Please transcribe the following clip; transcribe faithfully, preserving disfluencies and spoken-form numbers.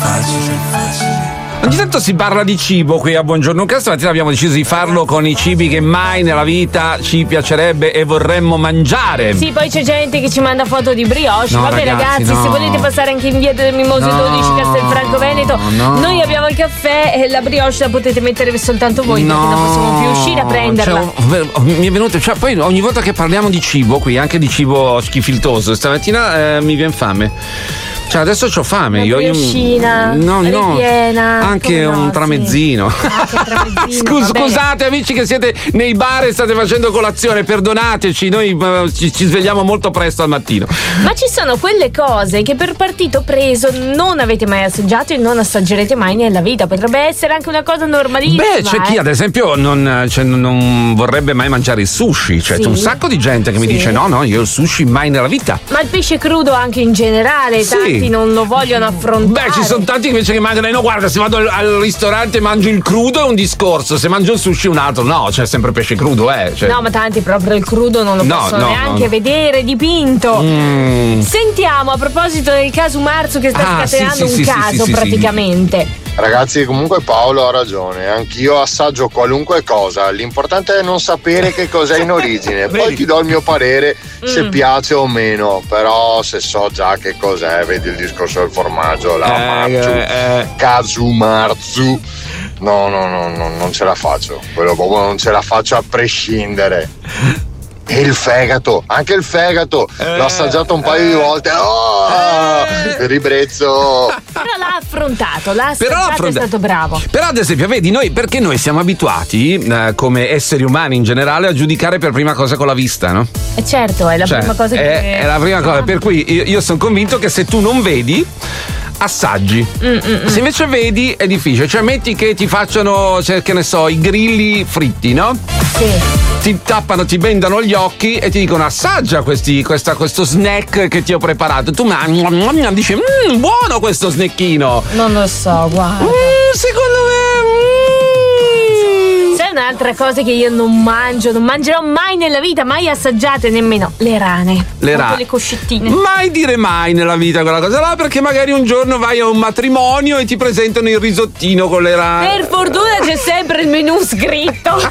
facile, facile. Ogni tanto si parla di cibo qui a Buongiorno Cast. Stamattina abbiamo deciso di farlo con i cibi che mai nella vita ci piacerebbe e vorremmo mangiare. Sì, poi c'è gente che ci manda foto di brioche. No, Vabbè ragazzi, ragazzi, no. se volete passare anche in via del Mimose No, dodici Castelfranco Veneto, no. noi abbiamo il caffè e la brioche la potete mettere soltanto voi, No, perché non possiamo più uscire a prenderla. Cioè, mi è venuto, cioè, poi ogni volta che parliamo di cibo qui, anche di cibo schifiltoso, stamattina eh, mi viene fame. Cioè adesso c'ho fame. Una io, io brioscina, no, no, ripiena, anche come no, un sì. tramezzino. Anche il tramezzino, Scus- va bene. scusate amici che siete nei bar e state facendo colazione, perdonateci, noi eh, ci, ci svegliamo molto presto al mattino. Ma ci sono quelle cose che per partito preso non avete mai assaggiato e non assaggerete mai nella vita. Potrebbe essere anche una cosa normalissima. Beh, c'è eh. chi ad esempio non, cioè, non vorrebbe mai mangiare il sushi. Cioè Sì. c'è un sacco di gente che mi Sì. dice no, no, io il sushi mai nella vita. Ma il pesce crudo anche in generale, Sì. tanti non lo vogliono affrontare. Beh, ci sono tanti invece che mangiano. No, guarda, se vado al, al ristorante e mangio il crudo è un discorso, se mangio il sushi un altro. No, c'è sempre pesce crudo, eh. Cioè. No, ma tanti proprio il crudo non lo No, possono no, neanche no. vedere dipinto. Mm. Sentiamo a proposito del caso Marzo che sta Ah, scatenando sì, sì, un sì, caso sì, sì, sì. praticamente. Ragazzi, comunque Paolo ha ragione, anch'io assaggio qualunque cosa, l'importante è non sapere che cos'è in origine, poi ti do il mio parere se Mm. piace o meno, però se so già che cos'è, vedi il discorso del formaggio, la Eh, marzu, eh, eh. Kazu Marzu, no, no, no, no, non ce la faccio, quello proprio non ce la faccio a prescindere. E il fegato, anche il fegato, Eh, l'ho assaggiato un paio di volte, oh, ribrezzo. Però l'ha affrontato, l'ha Però assaggiato, è affronta- stato bravo. Però ad esempio, vedi, noi perché noi siamo abituati, eh, come esseri umani in generale, a giudicare per prima cosa con la vista, no? E certo, è la Cioè, prima cosa è, che è la prima cosa, per cui io, io sono convinto che se tu non vedi, assaggi. Mm, mm, mm. Se invece vedi è difficile, cioè metti che ti facciano, cioè, che ne so, i grilli fritti, no? Sì. Ti tappano, ti bendano gli occhi e ti dicono assaggia questi, questa, questo snack che ti ho preparato. Tu mangi, dici mmm, buono questo snackino. Non lo so, guarda. Mm, secondo me mm. C'è un'altra cosa che io non mangio, non mangerò mai nella vita, mai assaggiate nemmeno le rane. Le Proprio rane. le coscettine. Mai dire mai nella vita quella cosa là, perché magari un giorno vai a un matrimonio e ti presentano il risottino con le rane. Per fortuna c'è sempre il menù scritto.